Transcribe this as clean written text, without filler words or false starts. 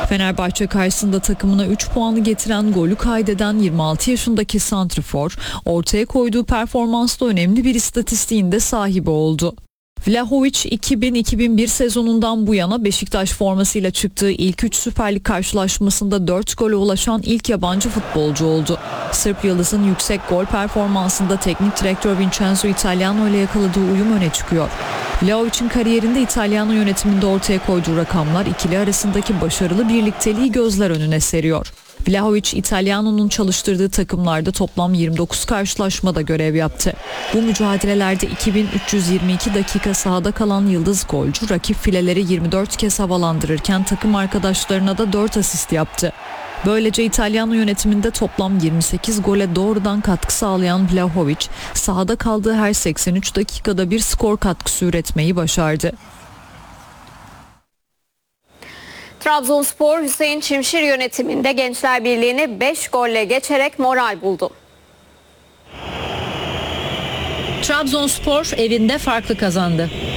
Fenerbahçe karşısında takımına 3 puanı getiren golü kaydeden 26 yaşındaki santrifor, ortaya koyduğu performansla önemli bir istatistiğin de sahibi oldu. Vlahovic 2000-2001 sezonundan bu yana Beşiktaş formasıyla çıktığı ilk 3 Süper Lig karşılaşmasında 4 gole ulaşan ilk yabancı futbolcu oldu. Sırp Yıldız'ın yüksek gol performansında teknik direktör Vincenzo Italiano ile yakaladığı uyum öne çıkıyor. Vlahovic'in kariyerinde İtalyanı yönetiminde ortaya koyduğu rakamlar ikili arasındaki başarılı birlikteliği gözler önüne seriyor. Vlahovic, İtalyano'nun çalıştırdığı takımlarda toplam 29 karşılaşmada görev yaptı. Bu mücadelelerde 2322 dakika sahada kalan yıldız golcü rakip fileleri 24 kez havalandırırken takım arkadaşlarına da 4 asist yaptı. Böylece İtalyano yönetiminde toplam 28 gole doğrudan katkı sağlayan Vlahovic, sahada kaldığı her 83 dakikada bir skor katkısı üretmeyi başardı. Trabzonspor Hüseyin Çimşir yönetiminde Gençler Birliği'ni 5 golle geçerek moral buldu. Trabzonspor evinde farklı kazandı.